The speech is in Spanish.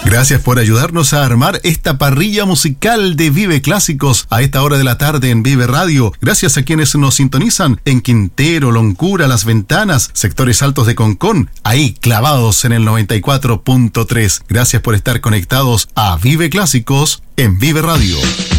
Gracias por ayudarnos a armar esta parrilla musical de Vive Clásicos a esta hora de la tarde en Vive Radio. Gracias a quienes nos sintonizan en Quintero, Loncura, Las Ventanas, sectores altos de Concón, ahí clavados en el 94.3. Gracias por estar conectados a Vive Clásicos en Vive Radio.